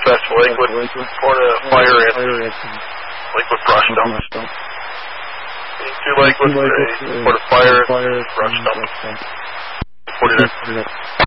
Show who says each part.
Speaker 1: test liquid for the fire and liquid brush dump. Two liquid for the fire brush dump. Put it in.